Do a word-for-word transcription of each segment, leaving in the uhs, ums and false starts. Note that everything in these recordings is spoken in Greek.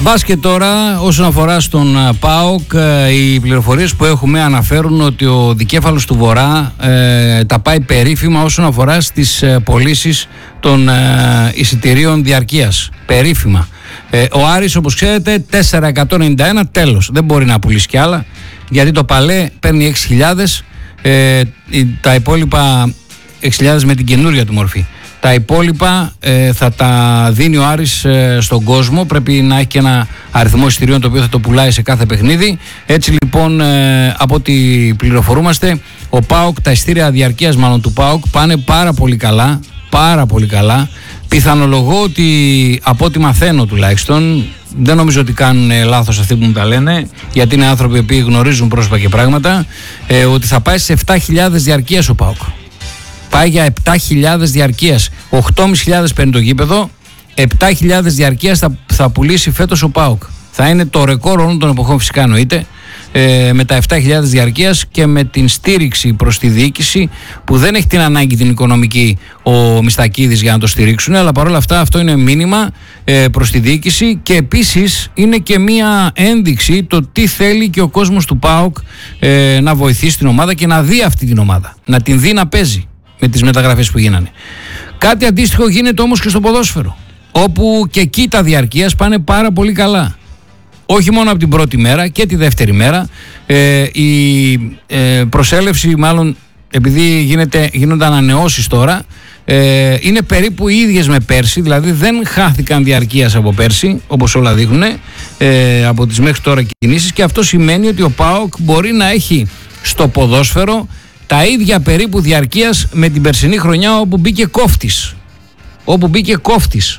Μπάσκετ τώρα, όσον αφορά στον ΠΑΟΚ, οι πληροφορίες που έχουμε αναφέρουν ότι ο δικέφαλος του Βορρά ε, τα πάει περίφημα όσον αφορά στις ε, πωλήσεις των ε, εισιτηρίων διαρκείας. Περίφημα. Ε, ο Άρης, όπως ξέρετε, τέσσερα εκατόν ενενήντα ένα, τέλος. Δεν μπορεί να πουλήσει κι άλλα, γιατί το Παλέ παίρνει έξι χιλιάδες, ε, τα υπόλοιπα έξι χιλιάδες με την καινούρια του μορφή. Τα υπόλοιπα ε, θα τα δίνει ο Άρης ε, στον κόσμο. Πρέπει να έχει και ένα αριθμό εισιτηρίων το οποίο θα το πουλάει σε κάθε παιχνίδι. Έτσι λοιπόν, ε, από ό,τι πληροφορούμαστε, ο ΠΑΟΚ, τα εισιτήρια διαρκείας μάλλον του ΠΑΟΚ πάνε πάρα πολύ καλά. Πάρα πολύ καλά. Πιθανολογώ ότι, από ό,τι μαθαίνω τουλάχιστον, δεν νομίζω ότι κάνουν ε, λάθος αυτοί που μου τα λένε, γιατί είναι άνθρωποι που γνωρίζουν πρόσωπα και πράγματα, ε, ότι θα πάει σε επτά χιλιάδες διαρκείας ο ΠΑΟΚ. Πάει για επτά χιλιάδες διαρκείας. οκτώ χιλιάδες πεντακόσια παίρνει το γήπεδο, επτά χιλιάδες διαρκείας θα, θα πουλήσει φέτος ο ΠΑΟΚ. Θα είναι το ρεκόρ όλων των εποχών, φυσικά εννοείται, ε, με τα επτά χιλιάδες διαρκείας και με την στήριξη προς τη διοίκηση, που δεν έχει την ανάγκη την οικονομική ο Μιστακίδης για να το στηρίξουν, αλλά παρόλα αυτά αυτό είναι μήνυμα ε, προς τη διοίκηση, και επίσης είναι και μία ένδειξη το τι θέλει και ο κόσμος του ΠΑΟΚ ε, να βοηθήσει την ομάδα και να δει αυτή την ομάδα, να την δει να παίζει με τις μεταγραφές που γίνανε. Κάτι αντίστοιχο γίνεται όμως και στο ποδόσφαιρο, όπου και εκεί τα διαρκείας πάνε πάρα πολύ καλά. Όχι μόνο από την πρώτη μέρα και τη δεύτερη μέρα. Ε, η ε, προσέλευση, μάλλον επειδή γίνεται, γίνονται ανανεώσεις τώρα, ε, είναι περίπου οι ίδιες με πέρσι, δηλαδή δεν χάθηκαν διαρκείας από πέρσι, όπως όλα δείχνουν, ε, από τις μέχρι τώρα κινήσεις, και αυτό σημαίνει ότι ο ΠΑΟΚ μπορεί να έχει στο ποδόσφαιρο τα ίδια περίπου διαρκείας με την περσινή χρονιά, όπου μπήκε κόφτης. Όπου μπήκε κόφτης.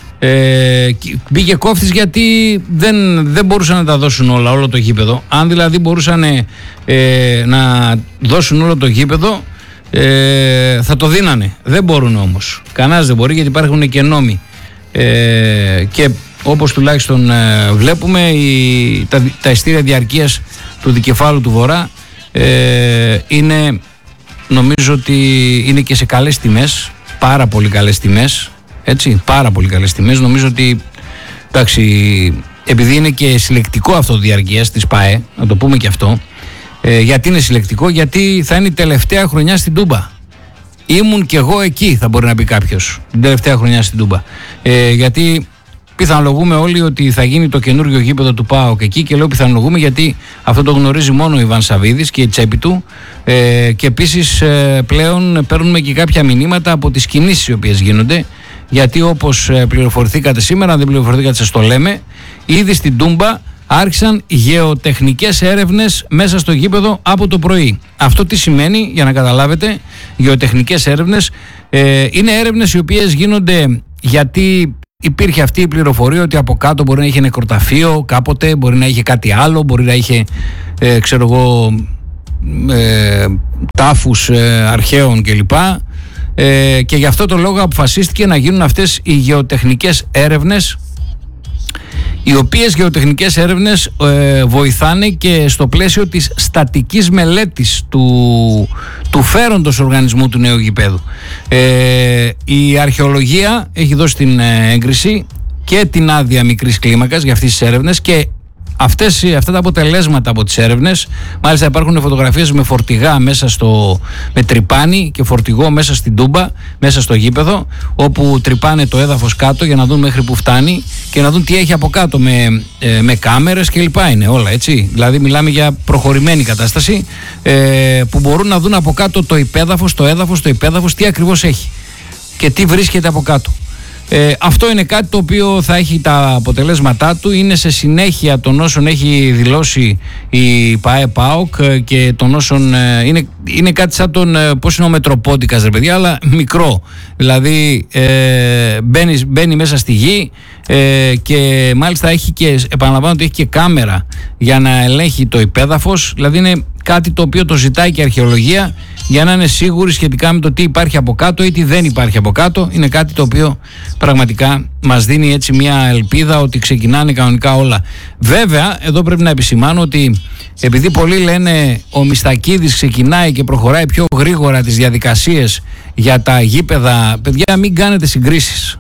Ε, μπήκε κόφτης γιατί δεν, δεν μπορούσαν να τα δώσουν όλα, όλο το γήπεδο. Αν δηλαδή μπορούσαν ε, να δώσουν όλο το γήπεδο, ε, θα το δίνανε. Δεν μπορούν όμως. Κανένας δεν μπορεί, γιατί υπάρχουν και νόμοι. Ε, και όπως τουλάχιστον ε, βλέπουμε, η, τα, τα ειστήρια διαρκείας του δικεφάλου του Βορρά ε, είναι, νομίζω ότι είναι και σε καλές τιμές, πάρα πολύ καλές τιμές, έτσι, πάρα πολύ καλές τιμές. Νομίζω ότι, εντάξει, επειδή είναι και συλλεκτικό αυτό το διαρκείας της ΠΑΕ, να το πούμε και αυτό, ε, γιατί είναι συλλεκτικό, γιατί θα είναι η τελευταία χρονιά στην Τούμπα. Ήμουν κι εγώ εκεί, θα μπορεί να πει κάποιος, την τελευταία χρονιά στην Τούμπα, ε, γιατί πιθανολογούμε όλοι ότι θα γίνει το καινούργιο γήπεδο του ΠΑΟΚ εκεί, και λέω πιθανολογούμε γιατί αυτό το γνωρίζει μόνο ο Ιβάν Σαββίδης και η τσέπη του, ε, και επίσης ε, πλέον παίρνουμε και κάποια μηνύματα από τις κινήσεις οι οποίες γίνονται, γιατί όπως ε, πληροφορηθήκατε σήμερα, αν δεν πληροφορηθήκατε σας το λέμε, ήδη στην Τούμπα άρχισαν γεωτεχνικές έρευνες μέσα στο γήπεδο από το πρωί. Αυτό τι σημαίνει, για να καταλάβετε? Γεωτεχνικές έρευνες ε, είναι έρευνες οι οποίες γίνονται γιατί υπήρχε αυτή η πληροφορία ότι από κάτω μπορεί να είχε νεκροταφείο κάποτε, μπορεί να είχε κάτι άλλο, μπορεί να είχε ε, ξέρω εγώ ε, τάφους ε, αρχαίων κλπ. Ε, και γι' αυτό το λόγο αποφασίστηκε να γίνουν αυτές οι γεωτεχνικές έρευνες, οι οποίες γεωτεχνικές έρευνες ε, βοηθάνε και στο πλαίσιο της στατικής μελέτης του, του φέροντος οργανισμού του νέου γηπέδου. Ε, η αρχαιολογία έχει δώσει την έγκριση και την άδεια μικρής κλίμακας για αυτές τις έρευνες, και Αυτές, αυτά τα αποτελέσματα από τις έρευνες, μάλιστα υπάρχουν φωτογραφίες με φορτηγά μέσα στο, με τρυπάνι και φορτηγό μέσα στην Τούμπα, μέσα στο γήπεδο, όπου τρυπάνε το έδαφος κάτω για να δουν μέχρι που φτάνει και να δουν τι έχει από κάτω, με, ε, με κάμερες και λοιπά, είναι όλα έτσι. Δηλαδή μιλάμε για προχωρημένη κατάσταση, ε, που μπορούν να δουν από κάτω το υπέδαφος, το έδαφος, το υπέδαφος, τι ακριβώς έχει και τι βρίσκεται από κάτω. Ε, αυτό είναι κάτι το οποίο θα έχει τα αποτελέσματά του, είναι σε συνέχεια των όσων έχει δηλώσει η ΠΑΕ ΠΑΟΚ και των όσων ε, είναι, είναι κάτι σαν τον, ε, πώς είναι ο Μετροπόντικας ρε παιδιά, αλλά μικρό, δηλαδή ε, μπαίνει, μπαίνει μέσα στη γη ε, και μάλιστα έχει και, επαναλαμβάνω ότι έχει και κάμερα για να ελέγχει το υπέδαφος, δηλαδή είναι κάτι το οποίο το ζητάει και η αρχαιολογία για να είναι σίγουροι σχετικά με το τι υπάρχει από κάτω ή τι δεν υπάρχει από κάτω. Είναι κάτι το οποίο πραγματικά μας δίνει έτσι μια ελπίδα ότι ξεκινάνε κανονικά όλα. Βέβαια, εδώ πρέπει να επισημάνω ότι επειδή πολλοί λένε ο Μιστακίδης ξεκινάει και προχωράει πιο γρήγορα τις διαδικασίες για τα γήπεδα, παιδιά, μην κάνετε συγκρίσεις.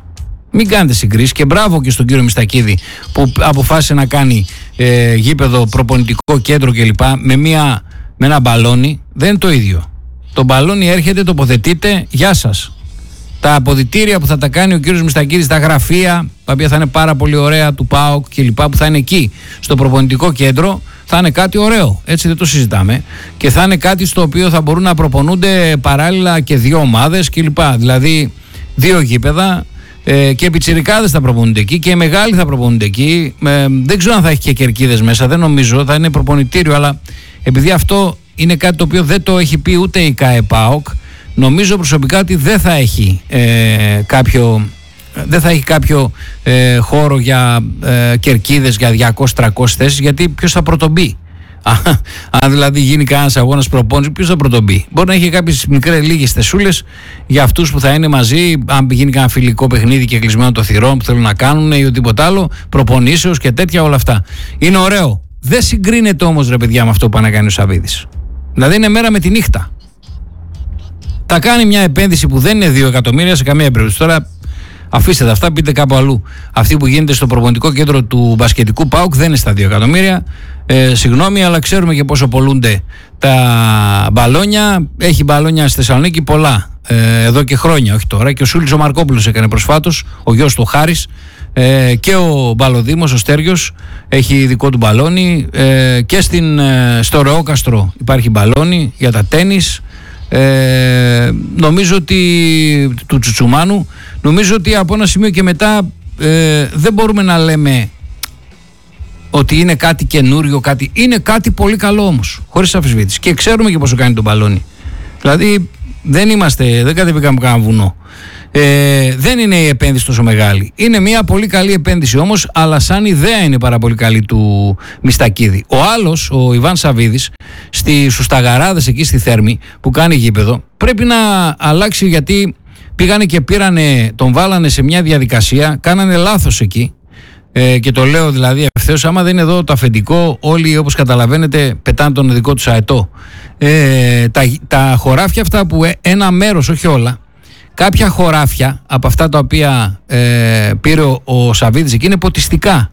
Μην κάνετε συγκρίσεις, και μπράβο και στον κύριο Μιστακίδη που αποφάσισε να κάνει ε, γήπεδο, προπονητικό κέντρο κλπ. Με, μια, με ένα μπαλόνι. Δεν είναι το ίδιο. Το μπαλόνι έρχεται, τοποθετείται, γεια σας. Τα αποδυτήρια που θα τα κάνει ο κύριος Μιστακίδης, τα γραφεία, τα οποία θα είναι πάρα πολύ ωραία, του ΠΑΟΚ κλπ. Που θα είναι εκεί στο προπονητικό κέντρο, θα είναι κάτι ωραίο. Έτσι δεν το συζητάμε. Και θα είναι κάτι στο οποίο θα μπορούν να προπονούνται παράλληλα και δύο ομάδες κλπ. Δηλαδή δύο γήπεδα. Ε, και οι πιτσιρικάδες θα προπονούνται εκεί και οι μεγάλοι θα προπονούνται εκεί. Ε, δεν ξέρω αν θα έχει και κερκίδες μέσα, δεν νομίζω, θα είναι προπονητήριο, αλλά επειδή αυτό είναι κάτι το οποίο δεν το έχει πει ούτε η ΚΑΕ ΠΑΟΚ, νομίζω προσωπικά ότι δεν θα έχει ε, κάποιο, δεν θα έχει κάποιο ε, χώρο για ε, κερκίδες για διακόσιες τριακόσιες θέσεις, γιατί ποιος θα πρωτομπεί. Αν δηλαδή γίνει κανένας αγώνας προπόνηση, ποιος θα πρωτομπεί? Μπορεί να έχει κάποιες μικρές λίγες θεσούλες για αυτούς που θα είναι μαζί, αν γίνει κανένα φιλικό παιχνίδι και κλεισμένο των θυρών που θέλουν να κάνουν ή οτιδήποτε άλλο, προπονήσεως και τέτοια, όλα αυτά. Είναι ωραίο. Δεν συγκρίνεται όμως, ρε παιδιά, με αυτό που πάνε να κάνει ο Σαββίδης. Δηλαδή είναι μέρα με τη νύχτα. Θα κάνει μια επένδυση που δεν είναι δύο εκατομμύρια σε καμία περίπτωση. Τώρα αφήστε τα αυτά, πείτε κάπου αλλού. Αυτή που γίνεται στο προπονητικό κέντρο του μπασκετικού ΠΑΟΚ δεν είναι στα δύο εκατομμύρια. Ε, συγγνώμη, αλλά ξέρουμε και πόσο πολλούνται τα μπαλόνια. Έχει μπαλόνια στη Θεσσαλονίκη πολλά. Ε, εδώ και χρόνια, όχι τώρα. Και ο Σούλης ο Μαρκόπουλος έκανε προσφάτως, ο γιος του Χάρης. Ε, και ο Μπαλοδήμος, ο Στέργιος, έχει δικό του μπαλόνι. Ε, και στην, στο Ρεόκαστρο υπάρχει μπαλόνι για τα τένις. Ε, νομίζω ότι του Τσουτσουμάνου, νομίζω ότι από ένα σημείο και μετά ε, δεν μπορούμε να λέμε ότι είναι κάτι καινούριο, κάτι. Είναι κάτι πολύ καλό όμως, χωρίς αμφισβήτηση, και ξέρουμε και πόσο κάνει το μπαλόνι. Δηλαδή δεν είμαστε, δεν κατεβήκαμε από κανένα βουνό. Ε, δεν είναι η επένδυση τόσο μεγάλη. Είναι μια πολύ καλή επένδυση όμως, αλλά σαν ιδέα είναι πάρα πολύ καλή του Μιστακίδη. Ο άλλος, ο Ιβάν Σαββίδης, στη, στους Ταγαράδες εκεί στη Θέρμη που κάνει γήπεδο, πρέπει να αλλάξει, γιατί πήγανε και πήρανε, τον βάλανε σε μια διαδικασία, κάνανε λάθος εκεί. Ε, και το λέω δηλαδή ευθέως, άμα δεν είναι εδώ το αφεντικό, όλοι όπως καταλαβαίνετε πετάνε τον δικό τους αετό. Ε, τα, τα χωράφια αυτά που ένα μέρος, όχι όλα, κάποια χωράφια από αυτά τα οποία ε, πήρε ο, ο Σαββίδης εκεί είναι ποτιστικά.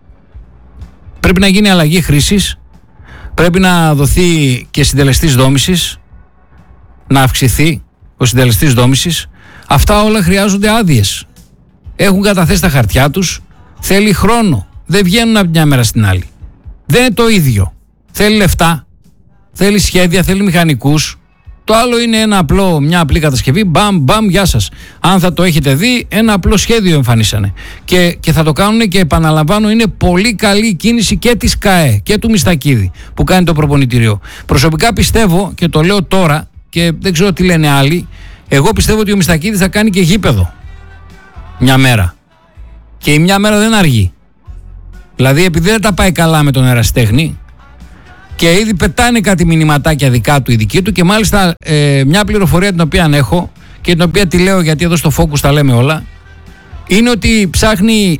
Πρέπει να γίνει αλλαγή χρήσης, πρέπει να δοθεί και συντελεστής δόμησης, να αυξηθεί ο συντελεστής δόμησης. Αυτά όλα χρειάζονται άδειες. Έχουν καταθέσει τα χαρτιά τους, θέλει χρόνο. Δεν βγαίνουν από μια μέρα στην άλλη. Δεν είναι το ίδιο. Θέλει λεφτά, θέλει σχέδια, θέλει μηχανικούς. Το άλλο είναι ένα απλό, μια απλή κατασκευή, μπαμ, μπαμ, γεια σας. Αν θα το έχετε δει, ένα απλό σχέδιο εμφανίσανε. Και, και θα το κάνουν, και επαναλαμβάνω, είναι πολύ καλή κίνηση και της ΚΑΕ και του Μιστακίδη που κάνει το προπονητήριο. Προσωπικά πιστεύω, και το λέω τώρα και δεν ξέρω τι λένε άλλοι, εγώ πιστεύω ότι ο Μιστακίδης θα κάνει και γήπεδο μια μέρα. Και η μια μέρα δεν αργεί. Δηλαδή επειδή δεν τα πάει καλά με τον ερασιτέχνη, και ήδη πετάνε κάτι μηνυματάκια δικά του, η δική του, και μάλιστα ε, μια πληροφορία την οποία έχω και την οποία τη λέω γιατί εδώ στο Focus τα λέμε όλα, είναι ότι ψάχνει,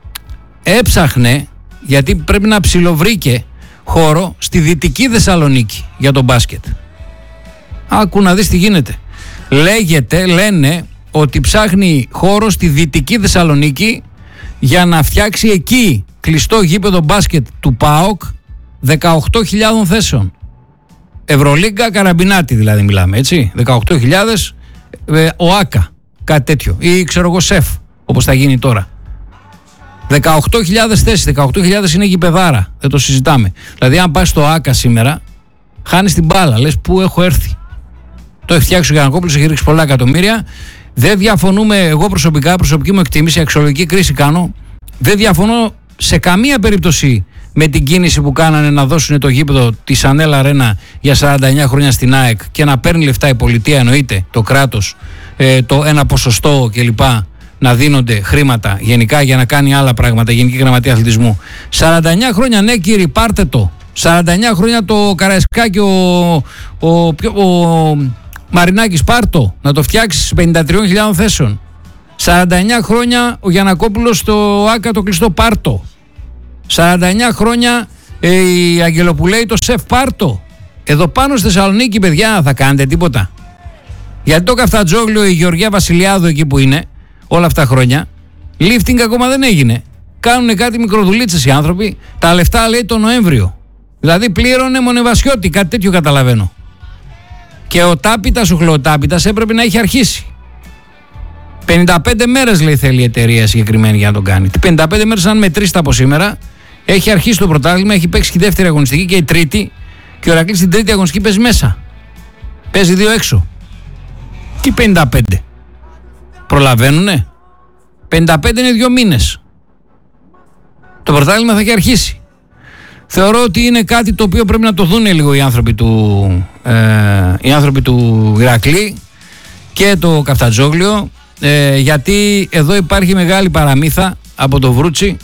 έψαχνε, γιατί πρέπει να ψιλοβρήκε χώρο στη Δυτική Θεσσαλονίκη για τον μπάσκετ. Άκου να δεις τι γίνεται. Λέγεται, λένε ότι ψάχνει χώρο στη Δυτική Θεσσαλονίκη για να φτιάξει εκεί κλειστό γήπεδο μπάσκετ του ΠΑΟΚ δεκαοκτώ χιλιάδες θέσεων. Ευρωλίγκα, Καραμπινάτη δηλαδή μιλάμε, έτσι. δεκαοκτώ χιλιάδες ε, ο ΆΚΑ, κάτι τέτοιο. Ή ξέρω εγώ ΣΕΦ, όπως θα γίνει τώρα. δεκαοκτώ χιλιάδες θέσεις, δεκαοκτώ χιλιάδες είναι γηπεδάρα, δεν το συζητάμε. Δηλαδή αν πας στο ΆΚΑ σήμερα, χάνεις την μπάλα, λες πού έχω έρθει. Το έχει φτιάξει ο Γιαννακόπουλος, έχει ρίξει πολλά εκατομμύρια. Δεν διαφωνούμε, εγώ προσωπικά, προσωπική μου εκτίμηση, αξιολογική κρίση κάνω, δεν διαφωνώ σε καμία περίπτωση με την κίνηση που κάνανε να δώσουν το γήπεδο της Ανέλ Αρένα για σαράντα εννιά χρόνια στην ΑΕΚ και να παίρνει λεφτά η πολιτεία, εννοείται, το κράτος, ε, το ένα ποσοστό κλπ. Να δίνονται χρήματα γενικά για να κάνει άλλα πράγματα, Γενική Γραμματεία Αθλητισμού. σαράντα εννιά χρόνια, ναι κύριε, πάρτε το. σαράντα εννιά χρόνια το Καραϊσκάκι, ο, ο, ο, ο Μαρινάκης, πάρτο, να το φτιάξεις πενήντα τριών χιλιάδων θέσεων. σαράντα εννιά χρόνια ο Γιαννακόπουλος στο ΆΚΑ το κλειστό, πάρτο. σαράντα εννιά χρόνια ε, η Αγγελοπουλέη το ΣΕΦ, πάρτο. Εδώ πάνω στη Θεσσαλονίκη, παιδιά, θα κάνετε τίποτα? Γιατί το Καφτατζόγλιο, η Γεωργία Βασιλιάδου εκεί που είναι όλα αυτά χρόνια, Lifting ακόμα δεν έγινε. Κάνουν κάτι μικροδουλίτσες οι άνθρωποι. Τα λεφτά λέει το Νοέμβριο. Δηλαδή πλήρωνε Μονεβασιώτη, κάτι τέτοιο καταλαβαίνω. Και ο Τάπητας, ο Χλωοτάπητας έπρεπε να έχει αρχίσει. πενήντα πέντε μέρες λέει θέλει η εταιρεία συγκεκριμένη για να τον κάνει. πενήντα πέντε μέρες, αν μετρήσετε από σήμερα, έχει αρχίσει το πρωτάθλημα, έχει παίξει και η δεύτερη αγωνιστική και η τρίτη. Και ο Ηρακλής την τρίτη αγωνιστική παίζει μέσα. Παίζει δύο έξω. Τι πενήντα πέντε. Προλαβαίνουνε. πενήντα πέντε είναι δύο μήνες. Το πρωτάθλημα θα έχει αρχίσει. Θεωρώ ότι είναι κάτι το οποίο πρέπει να το δουν λίγο οι άνθρωποι του, ε, οι άνθρωποι του Ηρακλή και το Καφτατζόγλιο, ε, γιατί εδώ υπάρχει μεγάλη παραμύθα από το Βρούτσι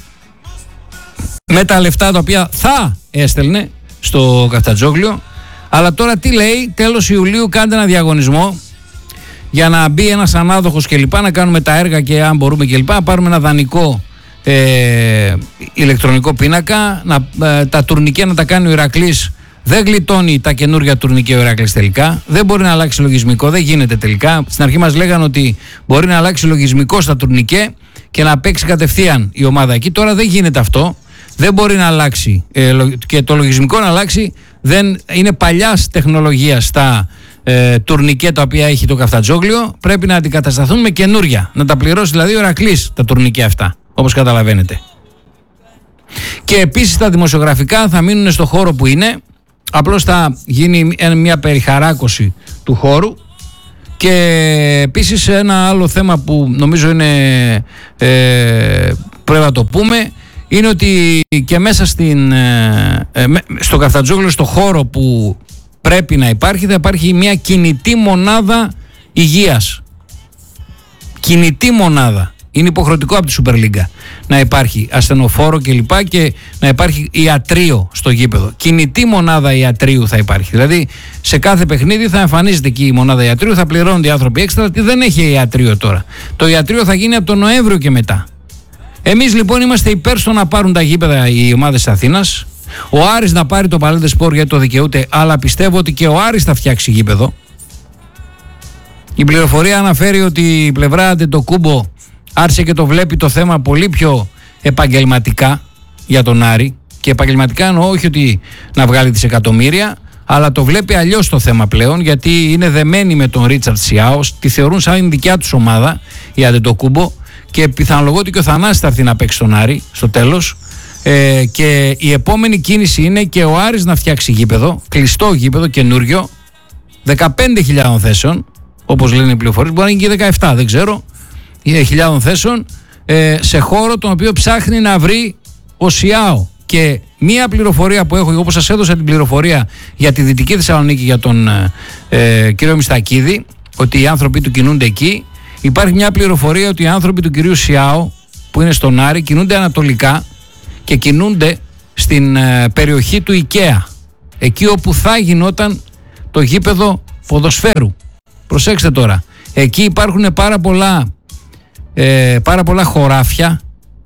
με τα λεφτά τα οποία θα έστελνε στο Καφτατζόγλιο. Αλλά τώρα τι λέει, τέλος Ιουλίου κάντε ένα διαγωνισμό για να μπει ένας ανάδοχος κλπ, να κάνουμε τα έργα και αν μπορούμε κλπ, να πάρουμε ένα δανεικό ε, ηλεκτρονικό πίνακα, να, ε, τα τουρνικέ να τα κάνει ο Ηρακλής. Δεν γλιτώνει τα καινούργια τουρνικέ ο Ηρακλής τελικά. Δεν μπορεί να αλλάξει λογισμικό, δεν γίνεται τελικά. Στην αρχή μας λέγανε ότι μπορεί να αλλάξει λογισμικό στα τουρνικέ και να παίξει κατευθείαν η ομάδα εκεί. Τώρα δεν γίνεται αυτό. Δεν μπορεί να αλλάξει ε, και το λογισμικό να αλλάξει. Δεν είναι παλιάς τεχνολογίας στα ε, τουρνικέ τα οποία έχει το Καφτατζόγλιο. Πρέπει να αντικατασταθούν με καινούρια. Να τα πληρώσει δηλαδή ο Ηρακλής τα τουρνικέ αυτά, όπως καταλαβαίνετε. Και επίσης τα δημοσιογραφικά θα μείνουν στο χώρο που είναι. Απλώς θα γίνει μια περιχαράκωση του χώρου. Και επίσης ένα άλλο θέμα που νομίζω είναι ε, πρέπει να το πούμε, είναι ότι και μέσα στην, ε, ε, στο Καφτατζόγλιο, στο χώρο που πρέπει να υπάρχει, θα υπάρχει μια κινητή μονάδα υγείας. Κινητή μονάδα. Είναι υποχρεωτικό από τη Σούπερ Λίγκα να υπάρχει ασθενοφόρο και λοιπά και να υπάρχει ιατρείο στο γήπεδο. Κινητή μονάδα ιατρείου θα υπάρχει. Δηλαδή σε κάθε παιχνίδι θα εμφανίζεται εκεί η μονάδα ιατρείου, θα πληρώνονται οι άνθρωποι έξτρα, γιατί δεν έχει ιατρείο τώρα. Το ιατρείο θα γίνει από τον Νοέμβριο και μετά. Εμείς λοιπόν είμαστε υπέρ στο να πάρουν τα γήπεδα οι ομάδες της Αθήνας. Ο Άρης να πάρει το Παλέντε Σπορ γιατί το δικαιούται, αλλά πιστεύω ότι και ο Άρης θα φτιάξει γήπεδο. Η πληροφορία αναφέρει ότι η πλευρά Αντετοκούμπο άρχισε και το βλέπει το θέμα πολύ πιο επαγγελματικά για τον Άρη. Και επαγγελματικά εννοώ όχι ότι να βγάλει δισεκατομμύρια, αλλά το βλέπει αλλιώς το θέμα πλέον, γιατί είναι δεμένοι με τον Ρίτσαρτ Σιάο, τη θεωρούν σαν δικιά τους ομάδα η Αντετοκούμπο και πιθανολογώ ότι και ο Θανάσης θα έρθει να παίξει τον Άρη στο τέλος. Ε, και η επόμενη κίνηση είναι και ο Άρης να φτιάξει γήπεδο, κλειστό γήπεδο, καινούριο, δεκαπέντε χιλιάδων θέσεων, όπως λένε οι πληροφορίες, μπορεί να είναι και δεκαεπτά, δεν ξέρω, χιλιάδων θέσεων, ε, σε χώρο τον οποίο ψάχνει να βρει ο Σιάο. Και μία πληροφορία που έχω, όπως σας έδωσα την πληροφορία για τη Δυτική Θεσσαλονίκη για τον ε, κύριο Μιστακίδη, ότι οι άνθρωποι του κινούνται εκεί, υπάρχει μια πληροφορία ότι οι άνθρωποι του κυρίου Σιάο που είναι στον Άρη κινούνται ανατολικά και κινούνται στην ε, περιοχή του IKEA, εκεί όπου θα γινόταν το γήπεδο ποδοσφαίρου. Προσέξτε τώρα, εκεί υπάρχουν πάρα πολλά, ε, πάρα πολλά χωράφια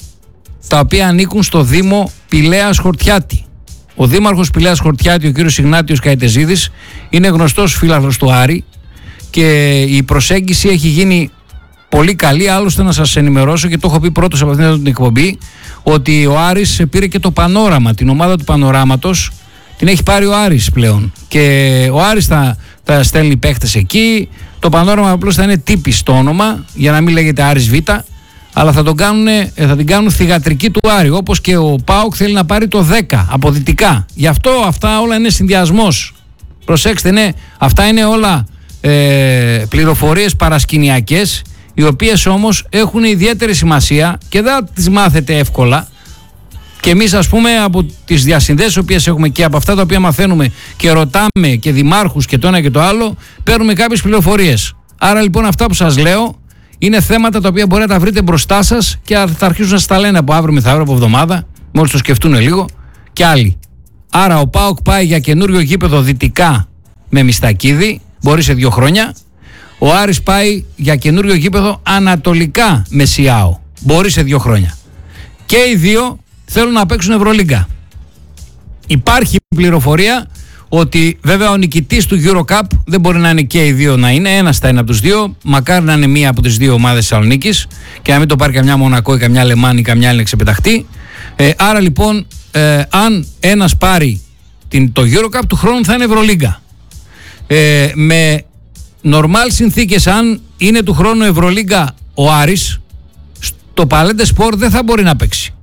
τα οποία ανήκουν στο Δήμο Πηλέας Χορτιάτη. Ο Δήμαρχος Πηλέας Χορτιάτη, ο κύριος Ιγνάτιος Καϊτεζίδης, είναι γνωστός φίλαθλος του Άρη και η προσέγγιση έχει γίνει πολύ καλή. Άλλωστε να σας ενημερώσω, και το έχω πει πρώτος από αυτήν την εκπομπή, ότι ο Άρης πήρε και το Πανόραμα, την ομάδα του Πανοράματος την έχει πάρει ο Άρης πλέον και ο Άρης θα, θα στέλνει παίχτες εκεί. Το Πανόραμα απλώς θα είναι τύπης το όνομα, για να μην λέγεται Άρης Β, αλλά θα, τον κάνουν, θα την κάνουν θυγατρική του Άρη, όπως και ο ΠΑΟΚ θέλει να πάρει το δέκα από δυτικά. Γι' αυτό αυτά όλα είναι συνδυασμός. Προσέξτε, ναι, αυτά είναι όλα ε, πληροφορίες παρασκηνιακές, οι οποίες όμως έχουν ιδιαίτερη σημασία και δεν τις μάθετε εύκολα. Και εμείς, ας πούμε, από τις διασυνδέσεις οποίες έχουμε και από αυτά τα οποία μαθαίνουμε και ρωτάμε και δημάρχους και το ένα και το άλλο, παίρνουμε κάποιες πληροφορίες. Άρα λοιπόν αυτά που σας λέω είναι θέματα τα οποία μπορεί να τα βρείτε μπροστά σας και θα αρχίσουν να σας τα λένε από αύριο μεθαύριο, από εβδομάδα, μόλις το σκεφτούν λίγο και άλλοι. Άρα ο ΠΑΟΚ πάει για καινούριο γήπεδο δυτικά με Μιστακίδη, μπορεί σε δύο χρόνια. Ο Άρης πάει για καινούριο γήπεδο ανατολικά με Σιάο, μπορεί σε δύο χρόνια. Και οι δύο θέλουν να παίξουν Ευρωλίγκα. Υπάρχει πληροφορία ότι βέβαια ο νικητής του Euro Cup δεν μπορεί να είναι και οι δύο να είναι, ένας θα είναι από τους δύο, μακάρι να είναι μία από τις δύο ομάδες Θεσσαλονίκης και να μην το πάρει καμιά Μονακό ή καμιά Λεμάνη ή καμιά άλλη να ξεπεταχτεί. Ε, άρα λοιπόν, ε, αν ένας πάρει την, το Euro Cup του χρόνου θα είναι Ευρωλίγκα. Ε, με νορμάλ συνθήκες, αν είναι του χρόνου Ευρωλίγκα ο Άρης, στο Παλέντε Σπορ δεν θα μπορεί να παίξει.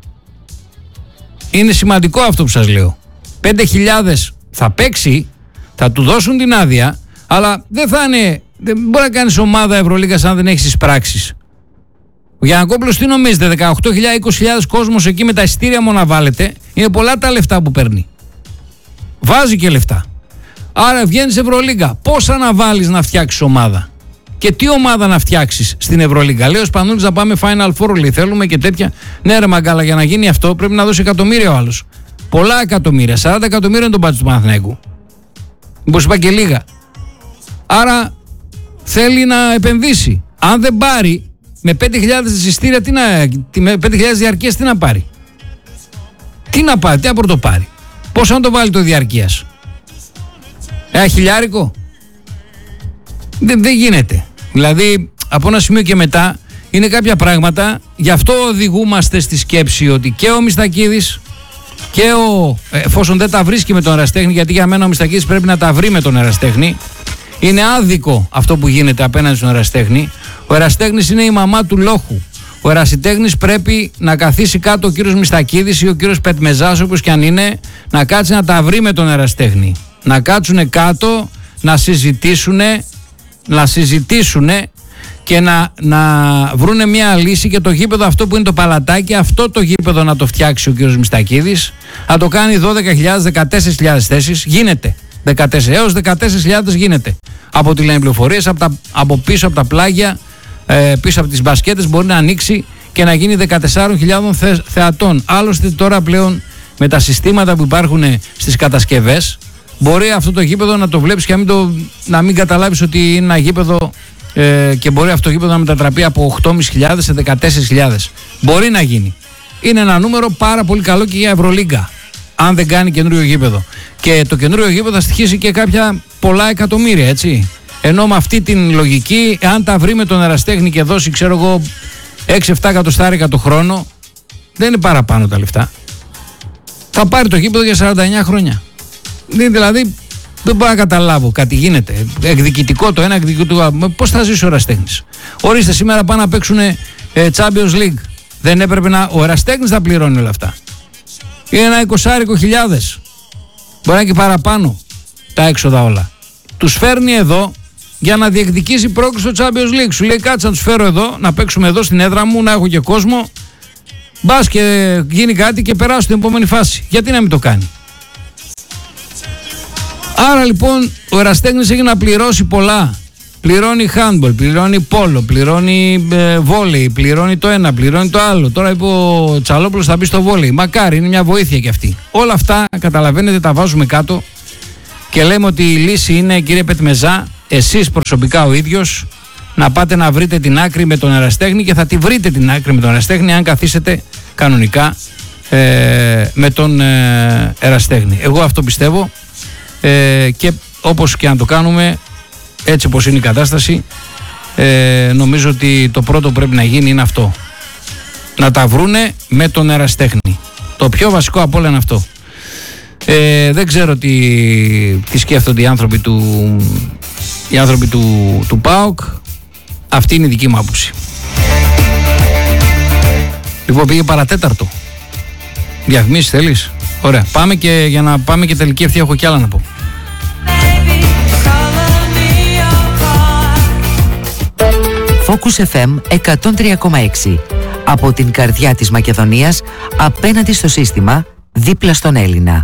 Είναι σημαντικό αυτό που σας λέω. πέντε χιλιάδες θα παίξει, θα του δώσουν την άδεια, αλλά δεν θα είναι, δεν μπορεί να κάνεις ομάδα Ευρωλίγκας αν δεν έχεις τις πράξεις. Ο Γιαννακόπουλος τι νομίζετε, δεκαοκτώ χιλιάδες, είκοσι χιλιάδες κόσμος εκεί με τα εισιτήρια μόνο να βάλετε, είναι πολλά τα λεφτά που παίρνει. Βάζει και λεφτά. Άρα βγαίνεις Ευρωλίγκα. Πόσα να βάλεις να φτιάξεις ομάδα? Και τι ομάδα να φτιάξεις στην Ευρωλίγκα? Λέει ο Σπανούλης να πάμε Final Four, λέει, θέλουμε και τέτοια. Ναι, ρε μαγκάλα, για να γίνει αυτό πρέπει να δώσει εκατομμύρια ο άλλος. Πολλά εκατομμύρια. σαράντα εκατομμύρια είναι το μπάτζετ του Παναθηναϊκού. Μήπως είπα και λίγα. Άρα θέλει να επενδύσει. Αν δεν πάρει με πέντε χιλιάδες εισιτήρια, τι να, με πέντε χιλιάδες διαρκείας, τι να πάρει? Τι να πάρει, τι να πρωτοπάρει? Πόσο να το βάλει το διαρκείας? Ένα χιλιάρικο? Δεν, δεν γίνεται. Δηλαδή από ένα σημείο και μετά είναι κάποια πράγματα. Γι' αυτό οδηγούμαστε στη σκέψη ότι και ο Μιστακίδης και ο, εφόσον δεν τα βρίσκει με τον Εραστέχνη, γιατί για μένα ο Μιστακίδης πρέπει να τα βρει με τον Εραστέχνη, είναι άδικο αυτό που γίνεται απέναντι στον Εραστέχνη. Ο Εραστέχνης είναι η μαμά του λόχου. Ο ερασιτέχνης πρέπει να καθίσει κάτω ο κύριος Μιστακίδης ή ο κύριος Πετμεζάς, όπως και αν είναι, να κάτσει να τα βρει με τον Εραστέχνη. Να κάτσουνε κάτω, να συζητήσουνε, να συζητήσουνε και να, να βρούνε μια λύση, και το γήπεδο αυτό που είναι το παλατάκι, αυτό το γήπεδο να το φτιάξει ο κύριος Μιστακίδης, να το κάνει δώδεκα χιλιάδες, δεκατέσσερις χιλιάδες θέσεις, γίνεται. δεκατέσσερις έως δεκατέσσερις χιλιάδες γίνεται. Από ό,τι λένε πληροφορίες, από, τα, από πίσω από τα πλάγια, ε, πίσω από τις μπασκέτες μπορεί να ανοίξει και να γίνει δεκατεσσάρων χιλιάδων θε, θεατών. Άλλωστε τώρα πλέον με τα συστήματα που υπάρχουν στις κατασκευές, μπορεί αυτό το γήπεδο να το βλέπεις και να μην, το, να μην καταλάβεις ότι είναι ένα γήπεδο, ε, και μπορεί αυτό το γήπεδο να μετατραπεί από οκτώ χιλιάδες πεντακόσιες σε δεκατέσσερις χιλιάδες. Μπορεί να γίνει. Είναι ένα νούμερο πάρα πολύ καλό και για Ευρωλίγκα, αν δεν κάνει καινούριο γήπεδο. Και το καινούριο γήπεδο θα στοιχήσει και κάποια πολλά εκατομμύρια, έτσι. Ενώ με αυτή την λογική, αν τα βρει με τον Εραστέχνη και δώσει, ξέρω εγώ, έξι εφτά εκατοστάρικα το χρόνο, δεν είναι παραπάνω τα λεφτά. Θα πάρει το γήπεδο για σαράντα εννιά χρόνια. Δηλαδή δεν μπορώ να καταλάβω, κάτι γίνεται. Εκδικητικό το ένα, εκδικητικό το άλλο. Πώς θα ζήσει ο Εραστέχνης? Ορίστε, σήμερα πάνε να παίξουν ε, Champions League. Δεν έπρεπε να. Ο Εραστέχνης θα πληρώνει όλα αυτά. Είναι ένα εικοσάρικο χιλιάδες. Μπορεί να είναι και παραπάνω τα έξοδα όλα. Τους φέρνει εδώ για να διεκδικήσει πρόκληση στο Champions League. Σου λέει κάτσε να τους φέρω εδώ, να παίξουμε εδώ στην έδρα μου, να έχω και κόσμο. Μπας και γίνει κάτι και περάσω στην επόμενη φάση. Γιατί να μην το κάνει? Άρα λοιπόν ο Εραστέχνης έχει να πληρώσει πολλά. Πληρώνει handball, πληρώνει πόλο, πληρώνει ε, βόλεϊ, πληρώνει το ένα, πληρώνει το άλλο. Τώρα είπε ο Τσαλόπουλος θα μπει στο βόλεϊ. Μακάρι, είναι μια βοήθεια κι αυτή. Όλα αυτά, καταλαβαίνετε, τα βάζουμε κάτω και λέμε ότι η λύση είναι, κύριε Πετμεζά, εσείς προσωπικά ο ίδιος, να πάτε να βρείτε την άκρη με τον Εραστέχνη, και θα τη βρείτε την άκρη με τον Εραστέχνη αν καθίσετε κανονικά ε, με τον ε, Εραστέχνη. Εγώ αυτό πιστεύω. Ε, και όπως και αν το κάνουμε, έτσι όπως είναι η κατάσταση, ε, νομίζω ότι το πρώτο που πρέπει να γίνει είναι αυτό, να τα βρούνε με τον Εραστέχνη. Το πιο βασικό από όλα είναι αυτό. ε, δεν ξέρω τι, τι σκέφτονται οι άνθρωποι του, οι άνθρωποι του, του ΠΑΟΚ. Αυτή είναι η δική μου άποψη. Λοιπόν, πήγε παρατέταρτο. Διαφημίσεις θέλεις? Ωραία, πάμε, και για να πάμε και τελική ευθεία έχω κι άλλα να πω. Focus εφ εμ εκατόν τρία κόμμα έξι. Από την καρδιά της Μακεδονίας, απέναντι στο σύστημα, δίπλα στον Έλληνα.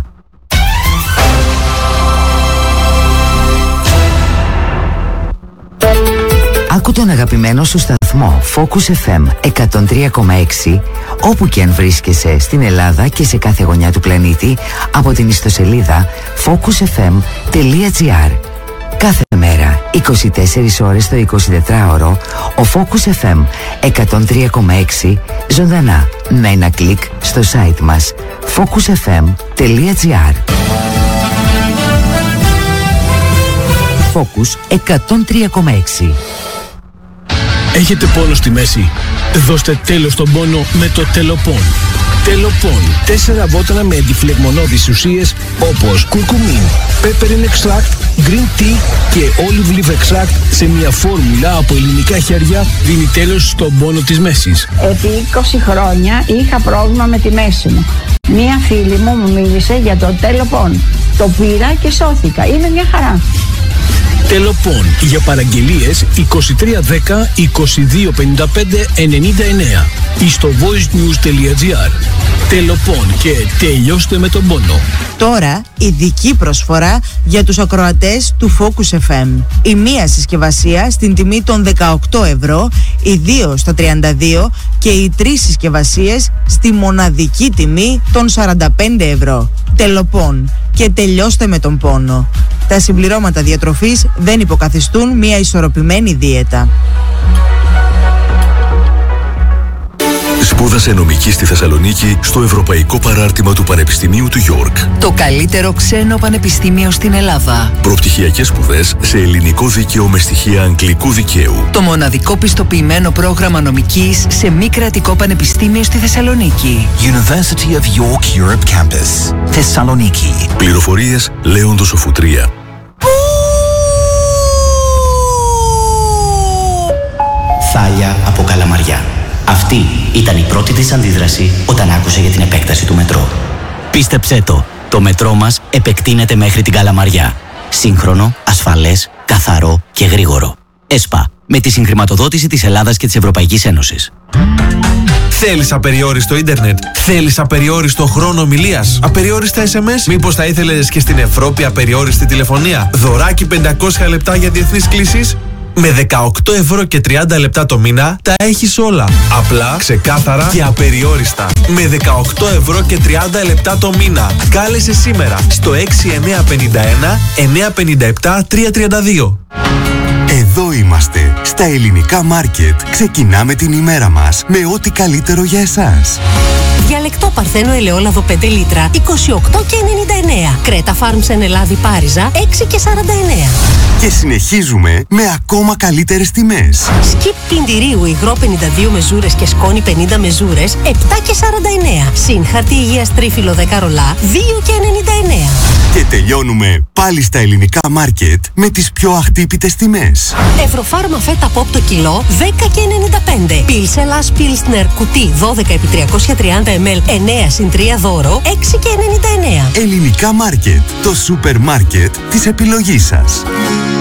Άκου τον αγαπημένο σου σταθμό Focus εφ εμ εκατόν τρία κόμμα έξι όπου και αν βρίσκεσαι στην Ελλάδα και σε κάθε γωνιά του πλανήτη από την ιστοσελίδα focus εφ εμ τελεία τζι άρ. Κάθε μέρα, είκοσι τέσσερις ώρες το εικοσιτετράωρο, ο Focus εφ εμ εκατόν τρία κόμμα έξι ζωντανά με ένα κλικ στο site μας focus εφ εμ τελεία τζι άρ. Focus εκατόν τρία κόμμα έξι. Έχετε πόνο στη μέση? Δώστε τέλος στον πόνο με το Τελοπών. Τελοπών. Τέσσερα βότανα με αντιφλεγμονώδεις ουσίες όπως κουρκουμίν, peppermint extract, green tea και olive leaf extract σε μια φόρμουλα από ελληνικά χέρια δίνει τέλος στον πόνο της μέσης. Επί είκοσι χρόνια είχα πρόβλημα με τη μέση μου. Μία φίλη μου μου μίλησε για το Τελοπών. Το πήρα και σώθηκα. Είναι μια χαρά. Τελοπών. Για παραγγελίες είκοσι τρία δέκα είκοσι δύο πενήντα πέντε ενενήντα εννέα ή στο voicenews.gr. Τελοπών και τελειώστε με τον πόνο. Τώρα ειδική προσφορά για τους ακροατές του Focus εφ εμ. Η μία συσκευασία στην τιμή των δεκαοκτώ ευρώ, οι δύο στα τριάντα δύο και οι τρεις συσκευασίες στη μοναδική τιμή των σαράντα πέντε ευρώ. Τελοπών και τελειώστε με τον πόνο. Τα συμπληρώματα διατροφής δεν υποκαθιστούν μια ισορροπημένη δίαιτα. Σπούδασε νομική στη Θεσσαλονίκη στο Ευρωπαϊκό Παράρτημα του Πανεπιστημίου του Γιόρκ. Το καλύτερο ξένο πανεπιστήμιο στην Ελλάδα. Προπτυχιακές σπουδές σε ελληνικό δίκαιο με στοιχεία αγγλικού δικαίου. Το μοναδικό πιστοποιημένο πρόγραμμα νομικής σε μη κρατικό πανεπιστήμιο στη Θεσσαλονίκη. University of York Europe Campus, Θεσσαλονίκη. Πληροφορίες Λέοντος Οφουτρία. Θάλια από Καλαμαριά. Αυτή ήταν η πρώτη της αντίδραση όταν άκουσε για την επέκταση του μετρό. Πίστεψέ το, το μετρό μας επεκτείνεται μέχρι την Καλαμαριά. Σύγχρονο, ασφαλές, καθαρό και γρήγορο. ΕΣΠΑ, με τη συγχρηματοδότηση της Ελλάδας και της Ευρωπαϊκής Ένωσης. Θέλεις απεριόριστο ίντερνετ? Θέλεις απεριόριστο χρόνο ομιλίας? Απεριόριστα ες εμ ες? Μήπως θα ήθελες και στην Ευρώπη απεριόριστη τηλεφωνία? Δωράκι πεντακόσια λεπτά για διεθνείς κλήσεις? Με δεκαοκτώ ευρώ και τριάντα λεπτά το μήνα τα έχεις όλα. Απλά, ξεκάθαρα και απεριόριστα. Με δεκαοκτώ ευρώ και τριάντα λεπτά το μήνα. Κάλεσε σήμερα στο έξι εννιά πέντε ένα εννιά πέντε επτά τρία τρία δύο. Εδώ είμαστε, στα ελληνικά μάρκετ. Ξεκινάμε την ημέρα μας με ό,τι καλύτερο για εσάς. Διαλεκτό Παρθένο ελαιόλαδο πέντε λίτρα, είκοσι οκτώ και ενενήντα εννέα. Κρέτα Farms εν Ελλάδη Πάριζα, έξι και σαράντα εννέα. Και συνεχίζουμε με ακόμα καλύτερες τιμές. Σκιπ πιντηρίου υγρό πενήντα δύο μεζούρες και σκόνη πενήντα μεζούρες, επτά και σαράντα εννέα. Συν χαρτί υγείας τρίφυλλο δέκα ρολά, δύο και ενενήντα εννέα. Και τελειώνουμε πάλι στα ελληνικά μάρκετ με τις πιο αχτύπητες τιμές. Ευρωφάρμα φέτα πόπ το κιλό, δέκα και ενενήντα πέντε. Πιλσελάς Πιλσνερ κουτί δώδεκα επί τριακόσια τριάντα μιλιλίτρα, εννέα συν τρία δώρο, έξι και ενενήντα εννέα. Ελληνικά μάρκετ, το σούπερ μάρκετ της επιλογής σας.